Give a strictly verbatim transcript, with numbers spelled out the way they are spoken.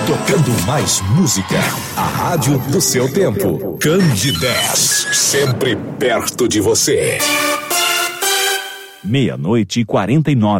Tocando mais música. A rádio do seu tempo. Candidez. Sempre perto de você. Meia-noite e quarenta e nove.